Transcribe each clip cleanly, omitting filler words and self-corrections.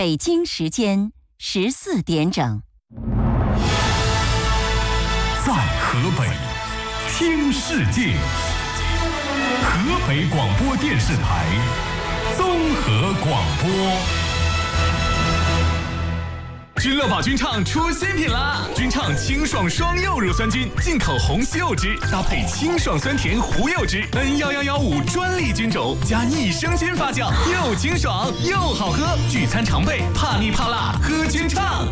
北京时间14点整。 在河北听世界，河北广播电视台综合广播。君乐宝菌畅出新品啦！菌畅清爽双柚乳酸菌，进口红西柚汁，搭配清爽酸甜胡柚汁，N11115专利菌种，加益生菌发酵，又清爽又好喝。聚餐常备，怕腻怕辣，喝菌畅。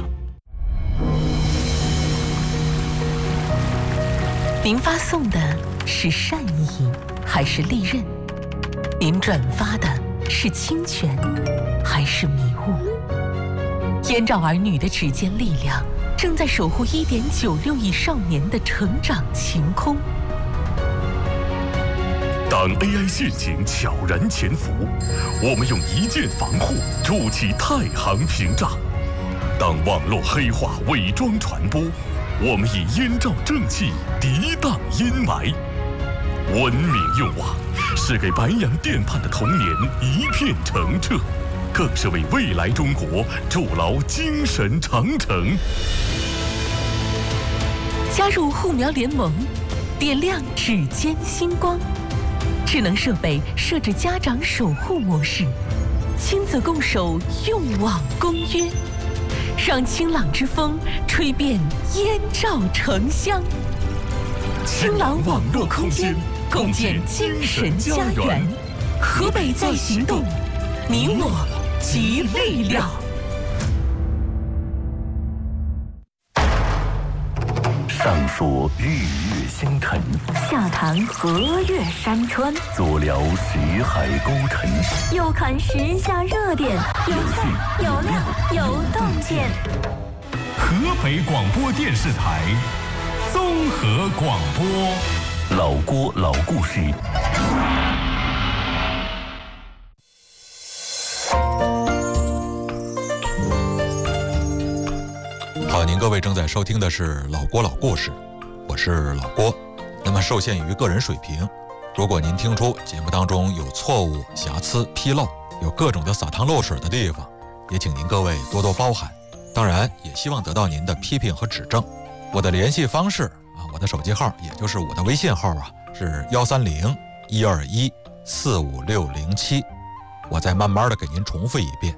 您发送的是善意还是利刃？您转发的是侵权还是迷雾？燕赵儿女的指尖力量正在守护1.96亿少年的成长晴空。 当 AI 陷阱悄然潜伏，我们用一键防护筑起太行屏障；当网络黑话伪装传播，我们以燕赵正气涤荡阴霾。文明用网是给白洋淀畔的童年一片澄澈，更是为未来中国筑牢精神长城。 加入护苗联盟，点亮指尖星光。智能设备设置家长守护模式，亲子共守用网公约，让清朗之风吹遍燕赵城乡。清朗网络空间，共建精神家园。河北在行动，你我集力量。 上说日月星辰， 下谈河岳山川， 左聊识海沟沉， 右看时下热点，有趣有料有洞见。 河北广播电视台综合广播，老郭老故事。 好，您各位正在收听的是老郭老故事，我是老郭。那么受限于个人水平，如果您听出节目当中有错误、瑕疵、纰漏，有各种的洒汤漏水的地方，也请您各位多多包涵。当然也希望得到您的批评和指正。我的联系方式啊，我的手机号，也就是我的微信号啊，是130-121-45607。我再慢慢的给您重复一遍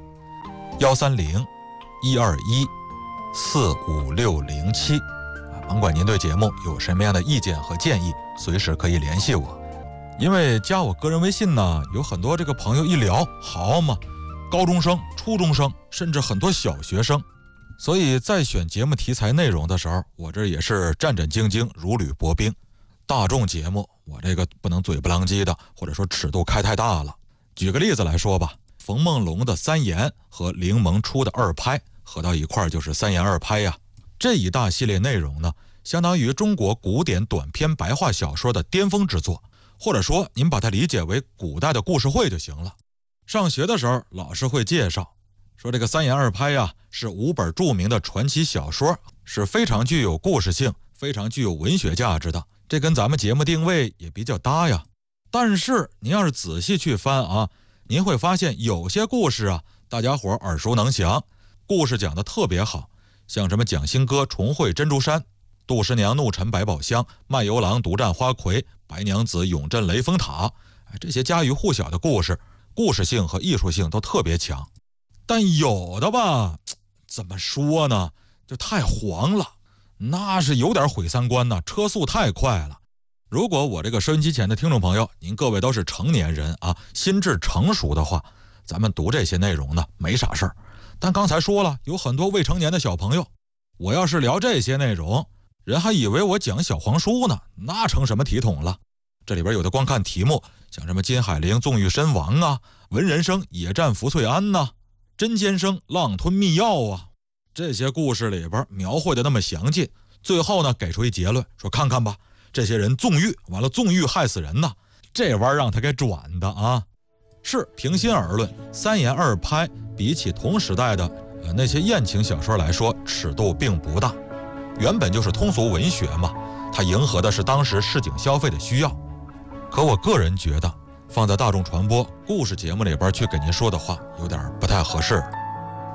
，130-121-45607。甭管您对节目有什么样的意见和建议，随时可以联系我。因为加我个人微信呢，有很多这个朋友一聊，好嘛，高中生、初中生，甚至很多小学生。所以在选节目题材内容的时候，我这也是战战兢兢，如履薄冰。大众节目我这个不能嘴不啷叽的，或者说尺度开太大了。举个例子来说吧，冯梦龙的三言和柠檬出的二拍合到一块就是三言二拍呀。这一大系列内容呢，相当于中国古典短篇白话小说的巅峰之作，或者说您把它理解为古代的故事会就行了。上学的时候老师会介绍说，这个三言二拍呀，是5本著名的传奇小说，是非常具有故事性，非常具有文学价值的，这跟咱们节目定位也比较搭呀。但是您要是仔细去翻啊，您会发现有些故事啊，大家伙耳熟能详，故事讲得特别好，像什么蒋兴哥重会珍珠山，杜十娘怒沉百宝箱，卖油郎独占花魁，白娘子永镇雷峰塔，这些家喻户晓的故事，故事性和艺术性都特别强。但有的吧，怎么说呢，就太黄了，那是有点毁三观呢，车速太快了。如果我这个收音机前的听众朋友，您各位都是成年人啊，心智成熟的话，咱们读这些内容呢没啥事儿。但刚才说了，有很多未成年的小朋友，我要是聊这些内容，人还以为我讲小黄书呢，那成什么体统了。这里边有的光看题目，像什么金海玲纵欲身亡啊，文人生野战福翠庵呐，针尖生浪吞密钥啊，这些故事里边描绘的那么详尽，最后呢给出一结论，说看看吧，这些人纵欲，完了纵欲害死人呐，这玩意儿让他给转的啊。是平心而论，三言二拍比起同时代的那些艳情小说来说，尺度并不大，原本就是通俗文学嘛，它迎合的是当时市井消费的需要。可我个人觉得，放在大众传播故事节目里边去给您说的话，有点不太合适。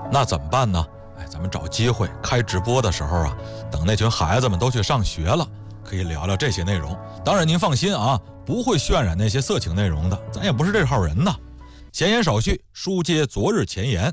那怎么办呢？咱们找机会开直播的时候啊，等那群孩子们都去上学了，可以聊聊这些内容。当然您放心啊，不会渲染那些色情内容的，咱也不是这号人呐。闲言少叙，书接昨日前言。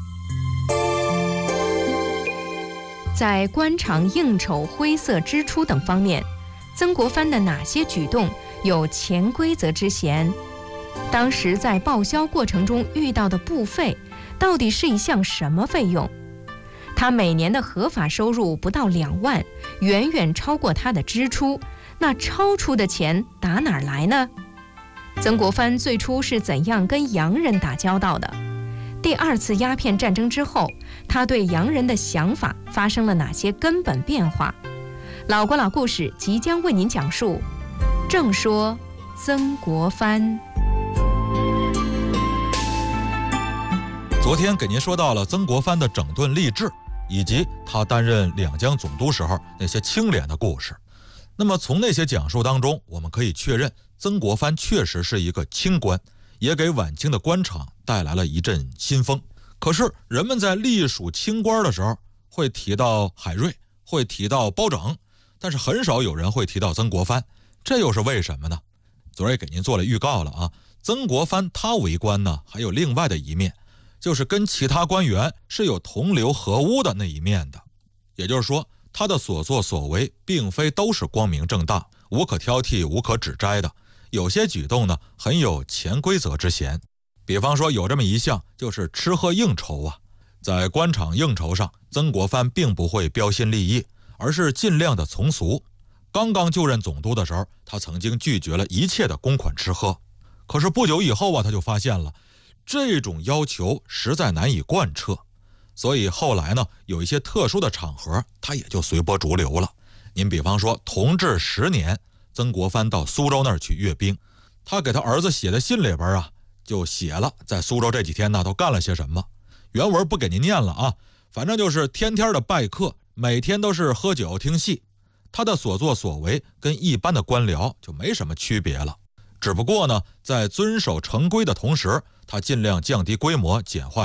在官场应酬、灰色支出等方面，曾国藩的哪些举动有潜规则之嫌？当时在报销过程中遇到的部费，到底是一项什么费用？他每年的合法收入不到2万，远远超过他的支出，那超出的钱打哪儿来呢？曾国藩最初是怎样跟洋人打交道的？第2次鸦片战争之后，他对洋人的想法发生了哪些根本变化？老国老故事即将为您讲述，正说曾国藩。 昨天给您说到了曾国藩的整顿吏治，以及他担任两江总督时候那些清廉的故事。那么从那些讲述当中，我们可以确认曾国藩确实是一个清官，也给晚清的官场带来了一阵新风。可是人们在隶属清官的时候会提到海瑞，会提到包拯，但是很少有人会提到曾国藩，这又是为什么呢？昨儿也给您做了预告了啊，曾国藩他为官呢还有另外的一面，就是跟其他官员是有同流合污的那一面的。也就是说，他的所作所为并非都是光明正大、无可挑剔、无可指摘的，有些举动呢很有潜规则之嫌。比方说有这么一项，就是吃喝应酬啊。在官场应酬上，曾国藩并不会标新立异，而是尽量的从俗。刚刚就任总督的时候，他曾经拒绝了一切的公款吃喝。可是不久以后啊，他就发现了这种要求实在难以贯彻，所以后来呢，有一些特殊的场合，他也就随波逐流了。您比方说同治10年，曾国藩到苏州那儿去阅兵，他给他儿子写的信里边啊，就写了在苏州这几天呢都干了些什么。原文不给您念了啊，反正就是天天的拜客，每天都是喝酒听戏。他的所作所为跟一般的官僚就没什么区别了，只不过呢，在遵守成规的同时，他尽量降低规模，简化